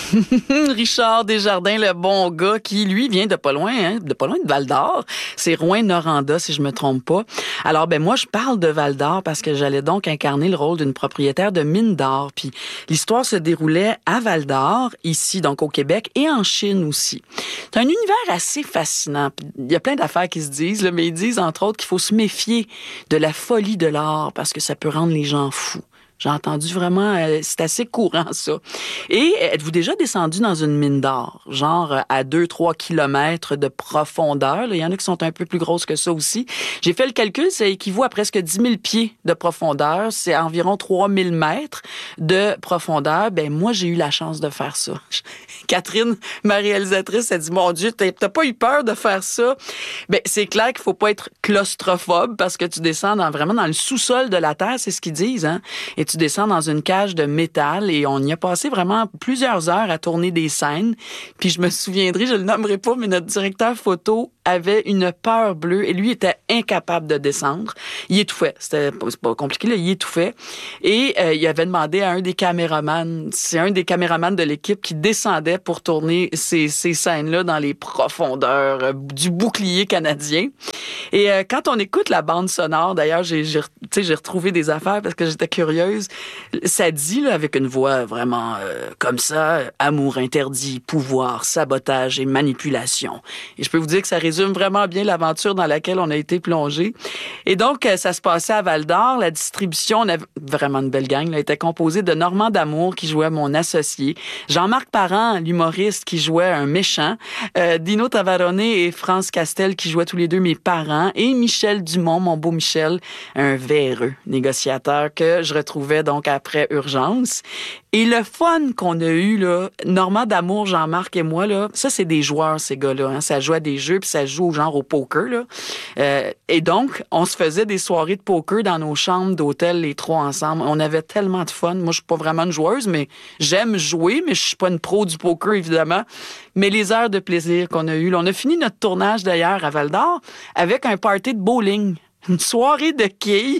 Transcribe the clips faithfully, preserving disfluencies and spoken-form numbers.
Richard Desjardins, le bon gars, qui, lui, vient de pas loin, hein, de pas loin de Val-d'Or. C'est Rouyn-Noranda, si je me trompe pas. Alors, ben moi, je parle de Val-d'Or parce que j'allais donc incarner le rôle d'une propriétaire de mine d'or. Puis l'histoire se déroulait à Val-d'Or, ici, donc au Québec, et en Chine aussi. C'est un univers assez fascinant. Il y a plein d'affaires qui se disent, là, mais ils disent, entre autres, qu'il faut se méfier de la folie de l'or parce que ça peut rendre les gens fous. J'ai entendu vraiment, euh, c'est assez courant, ça. Et êtes-vous déjà descendu dans une mine d'or? Genre à deux trois kilomètres de profondeur. Là. Il y en a qui sont un peu plus grosses que ça aussi. J'ai fait le calcul, ça équivaut à presque dix mille pieds de profondeur. C'est environ trois mille mètres de profondeur. Ben moi, j'ai eu la chance de faire ça. Catherine, ma réalisatrice, elle dit, mon Dieu, t'as pas eu peur de faire ça? Ben c'est clair qu'il faut pas être claustrophobe parce que tu descends dans, vraiment dans le sous-sol de la Terre, c'est ce qu'ils disent, hein? Et tu descends dans une cage de métal et on y a passé vraiment plusieurs heures à tourner des scènes. Puis je me souviendrai, je le nommerai pas, mais notre directeur photo avait une peur bleue et lui était incapable de descendre. Il étouffait. C'était c'est pas compliqué, là, il étouffait. Et euh, il avait demandé à un des caméramans, c'est un des caméramans de l'équipe qui descendait pour tourner ces, ces scènes-là dans les profondeurs euh, du bouclier canadien. Et euh, quand on écoute la bande sonore, d'ailleurs, j'ai, j'ai, j'ai retrouvé des affaires parce que j'étais curieuse. Ça dit, là, avec une voix vraiment euh, comme ça, amour interdit, pouvoir, sabotage et manipulation. Et je peux vous dire que ça résume vraiment bien l'aventure dans laquelle on a été plongé. Et donc, ça se passait à Val-d'Or. La distribution, on avait vraiment une belle gang, là, était composée de Normand D'Amour, qui jouait mon associé, Jean-Marc Parent, l'humoriste, qui jouait un méchant, euh, Dino Tavarone et France Castel, qui jouaient tous les deux mes parents, et Michel Dumont, mon beau Michel, un véreux négociateur que je retrouvais donc après Urgence. Et le fun qu'on a eu, là, Normand D'Amour, Jean-Marc et moi, là, ça, c'est des joueurs, ces gars-là. Hein. Ça joue à des jeux, puis ça joue au genre au poker. Là. Euh, et donc, on se faisait des soirées de poker dans nos chambres d'hôtel, les trois ensemble. On avait tellement de fun. Moi, je suis pas vraiment une joueuse, mais j'aime jouer, mais je suis pas une pro du poker, évidemment. Mais les heures de plaisir qu'on a eues, là, on a fini notre tournage, d'ailleurs, à Val-d'Or, avec un party de bowling. Une soirée de quilles.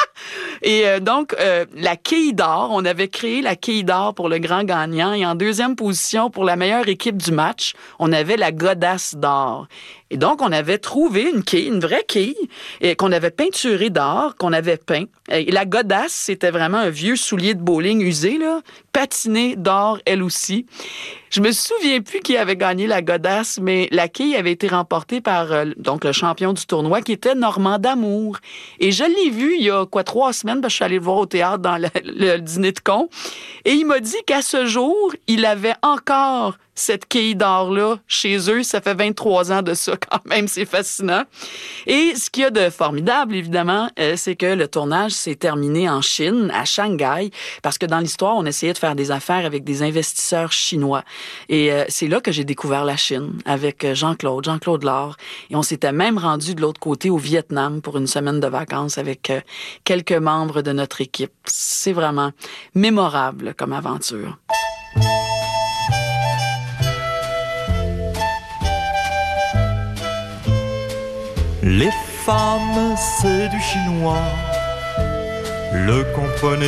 Et euh, donc, euh, la quille d'or, on avait créé la quille d'or pour le grand gagnant. Et en deuxième position, pour la meilleure équipe du match, on avait la godasse d'or. Et donc, on avait trouvé une quille, une vraie quille, et qu'on avait peinturée d'or, qu'on avait peint. Et la godasse, c'était vraiment un vieux soulier de bowling usé, là, patiné d'or, elle aussi. Je me souviens plus qui avait gagné la godasse, mais la quille avait été remportée par euh, donc le champion du tournoi, qui était Normand D'Amour. Et je l'ai vu il y a quoi trois semaines, parce que je suis allée le voir au théâtre dans le, le dîner de con. Et il m'a dit qu'à ce jour, il avait encore cette quille d'or-là chez eux. Ça fait vingt-trois ans de ça quand même, c'est fascinant. Et ce qu'il y a de formidable, évidemment, euh, c'est que le tournage s'est terminé en Chine, à Shanghai, parce que dans l'histoire, on essayait de faire des affaires avec des investisseurs chinois. Et euh, c'est là que j'ai découvert la Chine, avec Jean-Claude, Jean-Claude Laure. Et on s'était même rendu de l'autre côté, au Vietnam, pour une semaine de vacances avec euh, quelques membres de notre équipe. C'est vraiment mémorable comme aventure. Les femmes, c'est du chinois. Le comprenez